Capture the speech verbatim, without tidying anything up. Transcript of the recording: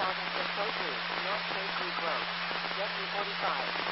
thousand six oh two, North K three Grove, Jet two forty-five.